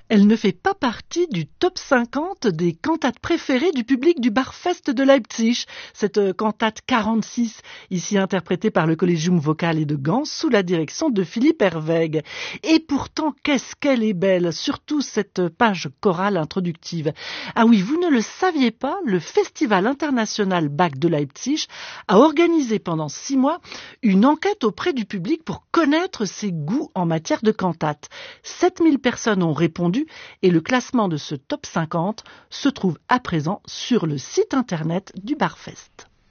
Elle ne fait pas partie du top 50 des cantates préférées du public du Barfest de Leipzig. Cette cantate 46, ici interprétée par le Collegium Vocale de Gand sous la direction de Philippe Herweg. Et pourtant, qu'est-ce qu'elle est belle, surtout cette page chorale introductive. Ah oui, vous ne le saviez pas, le Festival international Bach de Leipzig a organisé pendant 6 mois une enquête auprès du public pour connaître ses goûts en matière de cantate. 7000 personnes ont répondu et le classement de ce top 50 se trouve à présent sur le site internet du Barfest.